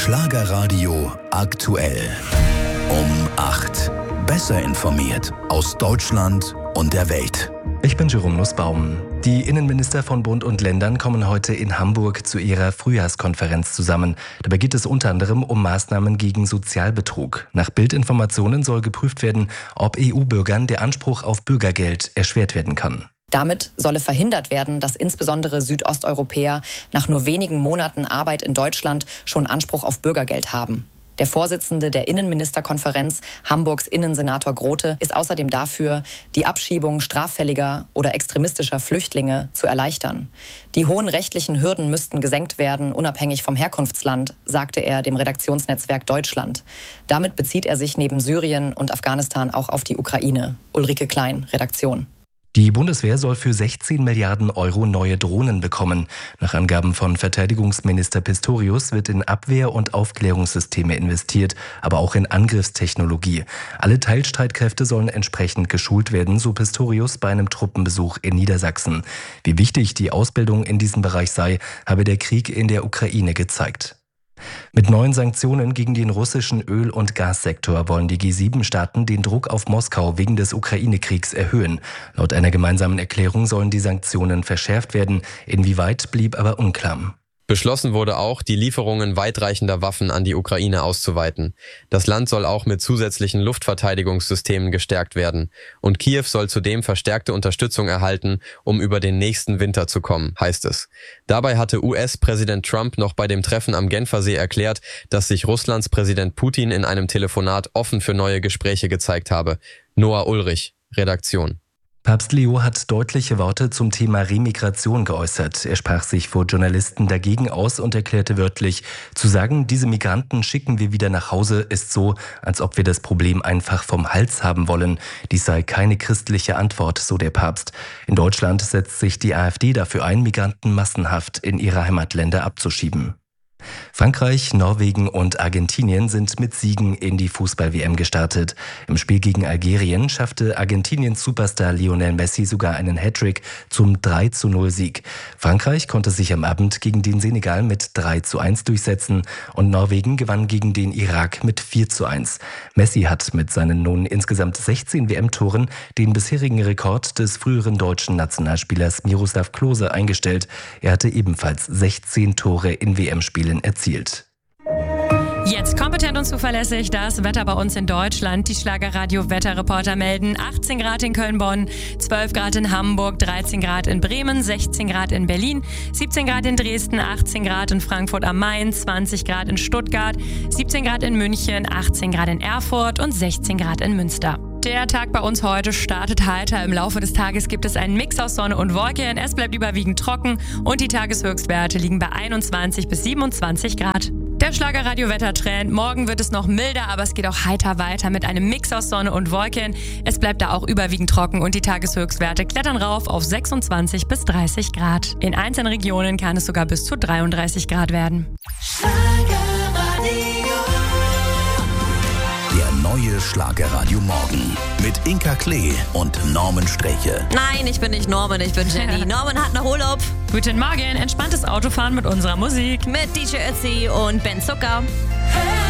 Schlagerradio aktuell. Um 8. Besser informiert aus Deutschland und der Welt. Ich bin Jerome Nussbaum. Die Innenminister von Bund und Ländern kommen heute in Hamburg zu ihrer Frühjahrskonferenz zusammen. Dabei geht es unter anderem um Maßnahmen gegen Sozialbetrug. Nach Bild-Informationen soll geprüft werden, ob EU-Bürgern der Anspruch auf Bürgergeld erschwert werden kann. Damit solle verhindert werden, dass insbesondere Südosteuropäer nach nur wenigen Monaten Arbeit in Deutschland schon Anspruch auf Bürgergeld haben. Der Vorsitzende der Innenministerkonferenz, Hamburgs Innensenator Grote, ist außerdem dafür, die Abschiebung straffälliger oder extremistischer Flüchtlinge zu erleichtern. Die hohen rechtlichen Hürden müssten gesenkt werden, unabhängig vom Herkunftsland, sagte er dem Redaktionsnetzwerk Deutschland. Damit bezieht er sich neben Syrien und Afghanistan auch auf die Ukraine. Ulrike Klein, Redaktion. Die Bundeswehr soll für 16 Milliarden Euro neue Drohnen bekommen. Nach Angaben von Verteidigungsminister Pistorius wird in Abwehr- und Aufklärungssysteme investiert, aber auch in Angriffstechnologie. Alle Teilstreitkräfte sollen entsprechend geschult werden, so Pistorius bei einem Truppenbesuch in Niedersachsen. Wie wichtig die Ausbildung in diesem Bereich sei, habe der Krieg in der Ukraine gezeigt. Mit neuen Sanktionen gegen den russischen Öl- und Gassektor wollen die G7-Staaten den Druck auf Moskau wegen des Ukraine-Kriegs erhöhen. Laut einer gemeinsamen Erklärung sollen die Sanktionen verschärft werden. Inwieweit blieb aber unklar. Beschlossen wurde auch, die Lieferungen weitreichender Waffen an die Ukraine auszuweiten. Das Land soll auch mit zusätzlichen Luftverteidigungssystemen gestärkt werden. Und Kiew soll zudem verstärkte Unterstützung erhalten, um über den nächsten Winter zu kommen, heißt es. Dabei hatte US-Präsident Trump noch bei dem Treffen am Genfersee erklärt, dass sich Russlands Präsident Putin in einem Telefonat offen für neue Gespräche gezeigt habe. Noah Ulrich, Redaktion. Papst Leo hat deutliche Worte zum Thema Remigration geäußert. Er sprach sich vor Journalisten dagegen aus und erklärte wörtlich, zu sagen, diese Migranten schicken wir wieder nach Hause, ist so, als ob wir das Problem einfach vom Hals haben wollen. Dies sei keine christliche Antwort, so der Papst. In Deutschland setzt sich die AfD dafür ein, Migranten massenhaft in ihre Heimatländer abzuschieben. Frankreich, Norwegen und Argentinien sind mit Siegen in die Fußball-WM gestartet. Im Spiel gegen Algerien schaffte Argentiniens Superstar Lionel Messi sogar einen Hattrick zum 3:0-Sieg. Frankreich konnte sich am Abend gegen den Senegal mit 3:1 durchsetzen und Norwegen gewann gegen den Irak mit 4:1. Messi hat mit seinen nun insgesamt 16 WM-Toren den bisherigen Rekord des früheren deutschen Nationalspielers Miroslav Klose eingestellt. Er hatte ebenfalls 16 Tore in WM-Spielen erzielt. Jetzt kompetent und zuverlässig das Wetter bei uns in Deutschland. Die Schlagerradio-Wetterreporter melden 18 Grad in Köln-Bonn, 12 Grad in Hamburg, 13 Grad in Bremen, 16 Grad in Berlin, 17 Grad in Dresden, 18 Grad in Frankfurt am Main, 20 Grad in Stuttgart, 17 Grad in München, 18 Grad in Erfurt und 16 Grad in Münster. Der Tag bei uns heute startet heiter. Im Laufe des Tages gibt es einen Mix aus Sonne und Wolken. Es bleibt überwiegend trocken und die Tageshöchstwerte liegen bei 21 bis 27 Grad. Der Schlagerradio-Wettertrend. Morgen wird es noch milder, aber es geht auch heiter weiter mit einem Mix aus Sonne und Wolken. Es bleibt da auch überwiegend trocken und die Tageshöchstwerte klettern rauf auf 26 bis 30 Grad. In einzelnen Regionen kann es sogar bis zu 33 Grad werden. Der neue Schlagerradio Morgen mit Inka Klee und Norman Streche. Nein, ich bin nicht Norman, ich bin Jenny. Norman hat noch Urlaub. Guten Morgen, entspanntes Autofahren mit unserer Musik. Mit DJ Ötzi und Ben Zucker.